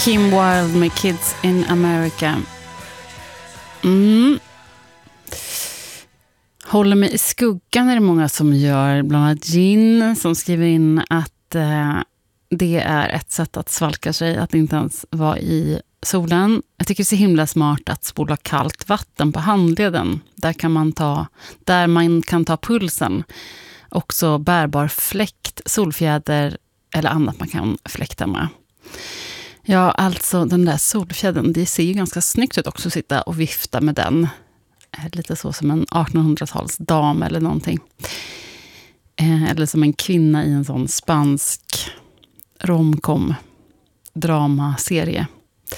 Kim Wilde med Kids in America. Håller mig i skuggan är det många som gör. Bland annat Gin som skriver in att det är ett sätt att svalka sig, att inte ens vara i solen. Jag tycker det är så himla smart att spola kallt vatten på handleden. Där man kan ta pulsen. Också bärbar fläkt, solfjäder eller annat man kan fläkta med. Ja, alltså den där solfjädern, det ser ju ganska snyggt ut också att sitta och vifta med den. Lite så som en 1800-tals dam eller någonting. Eller som en kvinna i en sån spansk romcom dramaserie.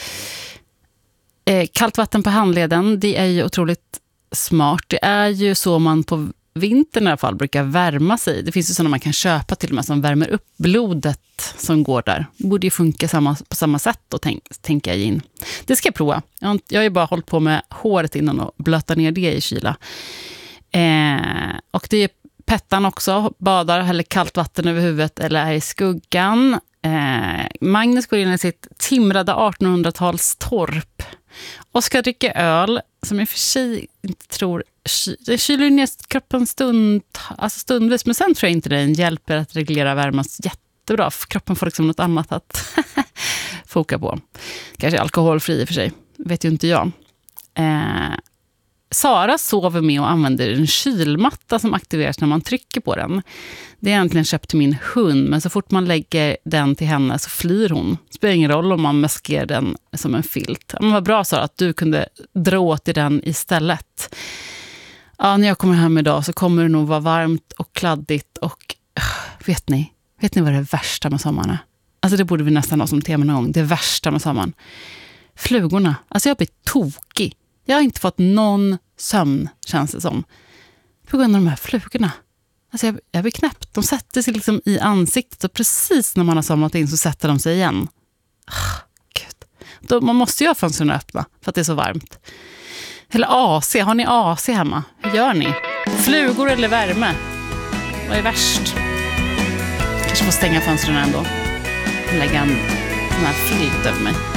Kallt vatten på handleden, det är ju otroligt smart. Det är ju så man på vintern i alla fall brukar värma sig. Det finns ju sådana man kan köpa till och med som värmer upp blodet som går där. Det borde ju funka på samma sätt då, tänker jag in. Det ska jag prova. Jag har ju bara hållit på med håret innan och blöta ner det i kyla. Och det är pettan också. Badar eller kallt vatten över huvudet eller är i skuggan. Magnus går in i sitt timrade 1800-tals torp och ska dricka öl som i och för sig inte tror det kyler ner kroppen stundvis, men sen tror jag inte det hjälper att reglera värmen jättebra, för kroppen får liksom något annat att foka på. Kanske alkoholfri i och för sig, vet ju inte jag. Sara sover med och använder en kylmatta som aktiveras när man trycker på den. Det är egentligen köpt till min hund, men så fort man lägger den till henne så flyr hon. Det spelar ingen roll om man mäsker den som en filt. Men vad bra, Sara, att du kunde dra åt i den istället. Ja, när jag kommer hem idag så kommer det nog vara varmt och kladdigt och vet ni vad det är värsta med sommaren är? Alltså det borde vi nästan ha som tema någon gång. Det värsta med sommaren. Flugorna. Alltså jag blir tokig. Jag har inte fått någon sömn, känns det som. På grund av de här flugorna. Alltså jag blir knäppt. De sätter sig liksom i ansiktet och precis när man har somnat in så sätter de sig igen. Gud. Man måste ju ha fönstren öppna för att det är så varmt. Eller AC. Har ni AC hemma? Hur gör ni? Flugor eller värme? Vad är värst? Kanske får stänga fönstren ändå. Lägga en sån här filt över mig.